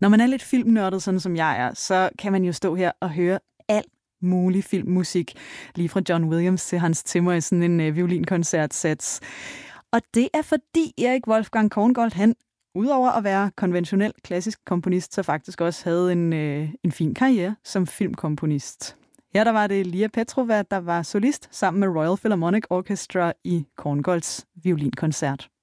Når man er lidt filmnørdet, sådan som jeg er, så kan man jo stå her og høre alt mulig filmmusik, lige fra John Williams til Hans Zimmer i sådan en violinkoncertsats. Og det er fordi Erik Wolfgang Korngold, han udover at være konventionel klassisk komponist, så faktisk også havde en fin karriere som filmkomponist. Her der var det Lia Petrova, der var solist sammen med Royal Philharmonic Orchestra i Korngolds violinkoncert.